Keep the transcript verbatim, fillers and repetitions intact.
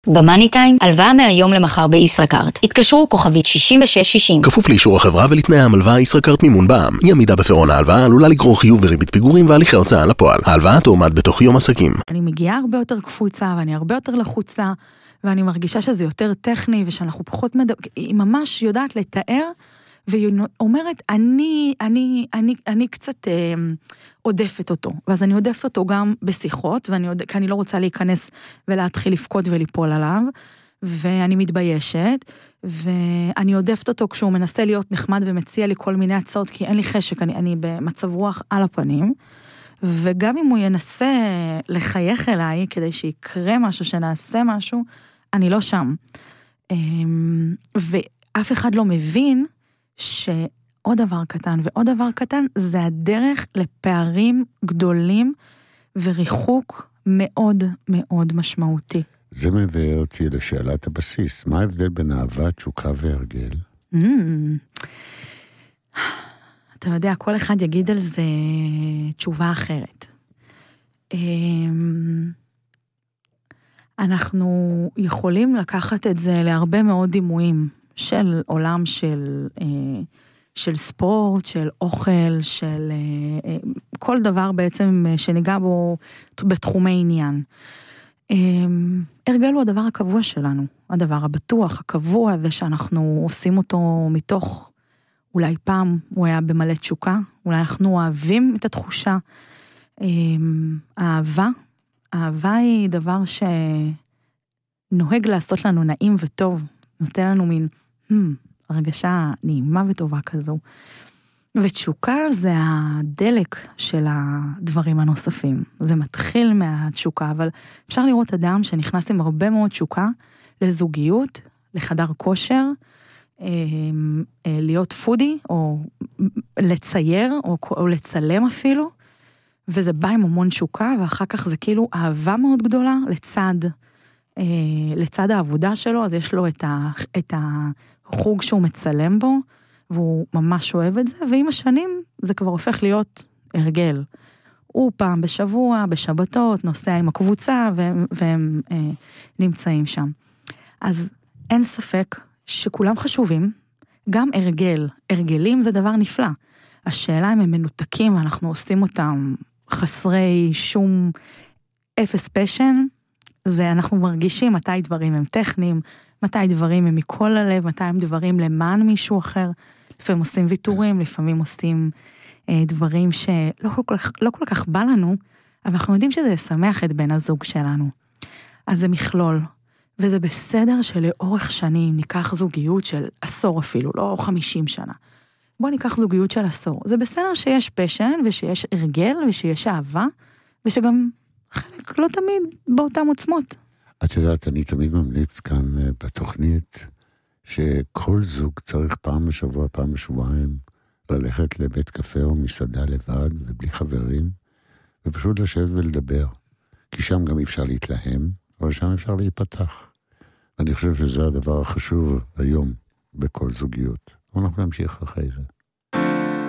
במאני טיים, הלוואה מהיום למחר בישראכרט. התקשרו כוכבית שישים ושש שישים. כפוף לאישור החברה ולתנאי המלוואה ישראכרט מימון בע"מ. אי עמידה בפירעון ההלוואה עלולה לגרור חיוב בריבית פיגורים והליכי הוצאה לפועל. ההלוואה תועמד בתוך יום עסקים. אני מגיעה הרבה יותר קפוצה ואני הרבה יותר לחוצה, ואני מרגישה שזה יותר טכני ושאנחנו פחות מדבר... היא ממש יודעת לתאר, והיא אומרת, אני, אני, אני, אני קצת אה, עודפת אותו, ואז אני עודפת אותו גם בשיחות, ואני עוד... כי אני לא רוצה להיכנס ולהתחיל לפקוד וליפול עליו, ואני מתביישת, ואני עודפת אותו כשהוא מנסה להיות נחמד ומציע לי כל מיני הצעות, כי אין לי חשק, אני, אני במצב רוח על הפנים, וגם אם הוא ינסה לחייך אליי, כדי שיקרה משהו, שנעשה משהו, אני לא שם. ואף אחד לא מבין, שעוד דבר קטן ועוד דבר קטן, זה הדרך לפערים גדולים וריחוק מאוד מאוד משמעותי. זה מביא אותי לשאלת הבסיס. מה ההבדל בין אהבה, תשוקה והרגל? Mm. אתה יודע, כל אחד יגיד על זה תשובה אחרת. אנחנו יכולים לקחת את זה להרבה מאוד דימויים, של עולם של, של ספורט, של אוכל, של כל דבר בעצם שניגע בו בתחומי עניין. הרגל הוא הדבר הקבוע שלנו, הדבר הבטוח, הקבוע, זה שאנחנו עושים אותו מתוך, אולי פעם הוא היה במלא תשוקה, אולי אנחנו אוהבים את התחושה. האהבה, האהבה היא דבר שנוהג לעשות לנו נעים וטוב, נותן לנו מין hmm, הרגשה נעימה וטובה כזו. ותשוקה זה הדלק של הדברים הנוספים. זה מתחיל מהתשוקה, אבל אפשר לראות אדם שנכנס עם הרבה מאוד תשוקה לזוגיות, לחדר כושר, להיות פודי, או לצייר, או, או לצלם אפילו, וזה בא עם המון תשוקה, ואחר כך זה כאילו אהבה מאוד גדולה לצד, לצד העבודה שלו, אז יש לו את, ה, את החוג שהוא מצלם בו, והוא ממש אוהב את זה, ועם השנים זה כבר הופך להיות הרגל. הוא פעם בשבוע, בשבתות, נוסע עם הקבוצה, והם, והם אה, נמצאים שם. אז אין ספק שכולם חשובים, גם הרגל. הרגלים זה דבר נפלא. השאלה אם הם מנותקים, ואנחנו עושים אותם חסרי שום אפס פשן, זה אנחנו מרגישים מתי דברים הם טכניים, מתי דברים הם מכל הלב, מתי הם דברים למען מישהו אחר, לפעמים עושים ויתורים, לפעמים עושים אה, דברים שלא כל כך, לא כל כך בא לנו, אבל אנחנו יודעים שזה ישמח את בן הזוג שלנו. אז זה מכלול, וזה בסדר שלאורך שנים ניקח זוגיות של עשור אפילו, לא חמישים שנה. בוא ניקח זוגיות של עשור. זה בסדר שיש פשן, ושיש הרגל, ושיש אהבה, ושגם חלק לא תמיד באותם עוצמות. את יודעת, אני תמיד ממליץ כאן בתוכנית, שכל זוג צריך פעם בשבוע, פעם בשבועיים, ללכת לבית קפה או מסעדה לבד, ובלי חברים, ופשוט לשבת ולדבר. כי שם גם אפשר להתלהם, אבל שם אפשר להיפתח. ואני חושב שזה הדבר החשוב היום, בכל זוגיות. אנחנו נמשיך אחרי זה.